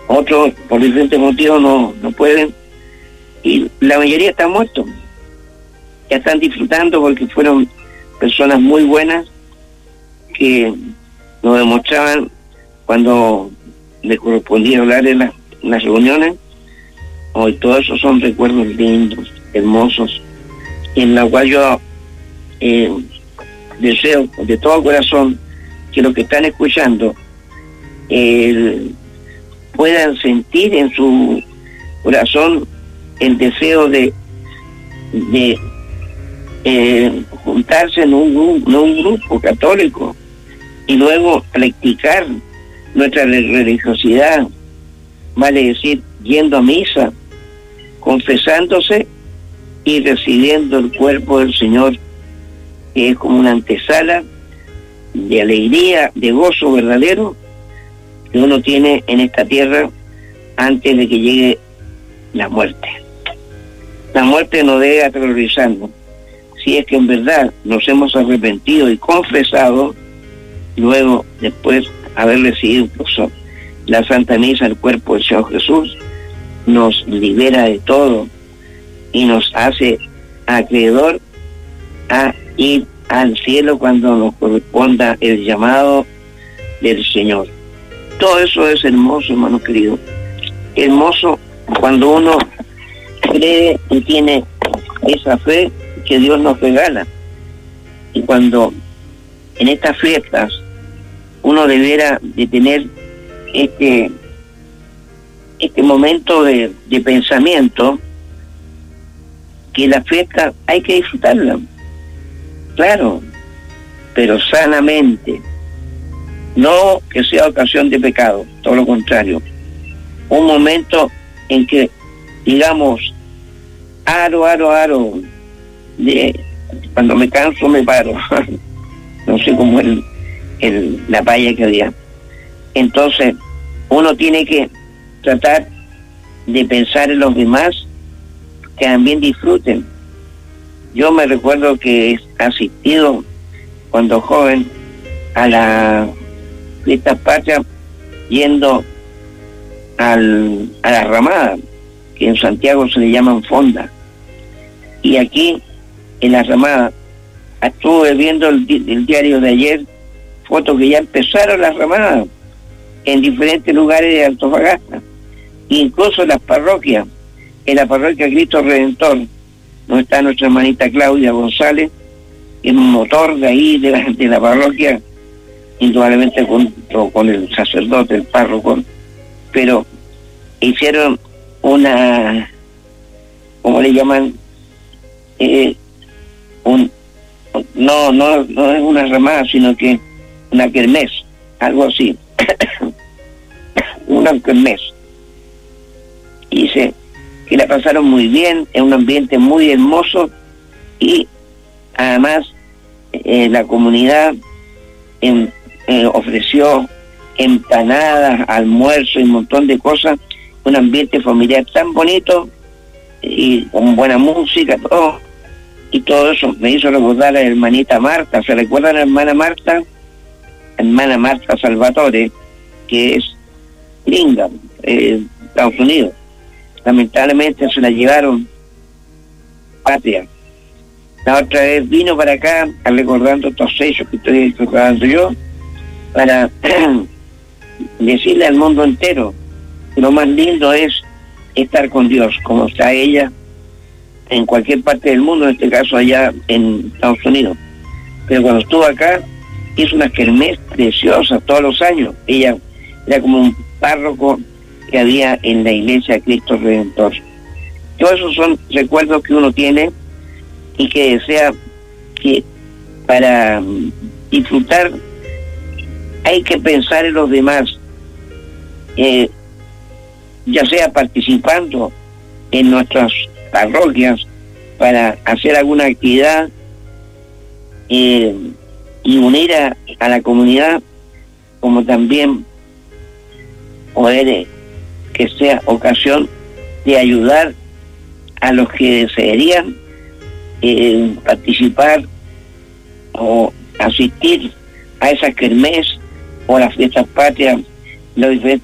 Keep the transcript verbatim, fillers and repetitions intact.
otros por diferentes motivos no, no pueden, y la mayoría están muertos. Ya están disfrutando porque fueron personas muy buenas que nos demostraban cuando les correspondía hablar en, la, en las reuniones. Hoy todo eso son recuerdos lindos, hermosos, en la cual yo eh, deseo de todo corazón que los que están escuchando eh, puedan sentir en su corazón el deseo de, de eh, juntarse en un, en un grupo católico y luego practicar nuestra religiosidad, vale decir, yendo a misa, confesándose y recibiendo el cuerpo del Señor, que es como una antesala de alegría, de gozo verdadero que uno tiene en esta tierra antes de que llegue la muerte. La muerte no debe aterrorizarnos. Si es que en verdad nos hemos arrepentido y confesado, luego, después haber recibido incluso la Santa Misa, el cuerpo del Señor Jesús, nos libera de todo y nos hace acreedor a ir al cielo cuando nos corresponda el llamado del Señor. Todo eso es hermoso, hermano querido. Hermoso cuando uno cree y tiene esa fe que Dios nos regala. Y cuando en estas fiestas uno debiera de tener este este momento de, de pensamiento, que la fiesta hay que disfrutarla, claro, pero sanamente, no que sea ocasión de pecado, todo lo contrario, un momento en que digamos, aro, aro, aro, de cuando me canso me paro, no sé cómo el, el, la palla que había. Entonces, uno tiene que tratar de pensar en los demás, que también disfruten. Yo me recuerdo que he asistido cuando joven a la fiesta patria, yendo al, a la ramada, que en Santiago se le llaman fonda, y aquí en la ramada estuve viendo el, el diario de ayer, fotos que ya empezaron las ramadas en diferentes lugares de Antofagasta, incluso en las parroquias. En la parroquia Cristo Redentor, donde está nuestra hermanita Claudia González, el motor de ahí, de la, de la parroquia, indudablemente con, con el sacerdote, el párroco, pero hicieron una, ¿cómo le llaman? Eh, un, no, no, no es una ramada, sino que una kermés, algo así, una kermés. Y dice que la pasaron muy bien, en un ambiente muy hermoso, y además eh, la comunidad en, eh, ofreció empanadas, almuerzo y un montón de cosas, un ambiente familiar tan bonito y con buena música, todo, y todo eso me hizo recordar a la hermanita Marta. ¿Se recuerda a la hermana Marta? Hermana Marta Salvatore, que es gringa, eh, Estados Unidos. Lamentablemente se la llevaron patria. La otra vez vino para acá, recordando estos hechos que estoy recordando yo, para decirle al mundo entero que lo más lindo es estar con Dios, como está ella en cualquier parte del mundo, en este caso allá en Estados Unidos. Pero cuando estuvo acá, hizo unas kermés preciosas todos los años. Ella era como un párroco que había en la iglesia Cristo Redentor. Todos esos son recuerdos que uno tiene y que desea que para disfrutar hay que pensar en los demás, eh, ya sea participando en nuestras parroquias para hacer alguna actividad eh, y unir a, a la comunidad, como también poder eh, que sea ocasión de ayudar a los que desearían eh, participar o asistir a esas kermés o a las fiestas patrias, los diferentes